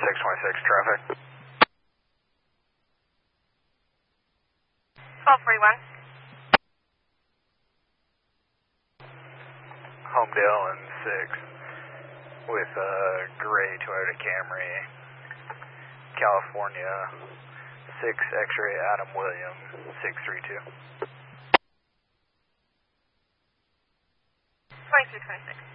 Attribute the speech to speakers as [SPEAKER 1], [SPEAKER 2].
[SPEAKER 1] 626 traffic.
[SPEAKER 2] 1241.
[SPEAKER 1] Homedale and 6 with a gray Toyota Camry, California, 6 X-ray Adam William, 632.
[SPEAKER 2] 2226.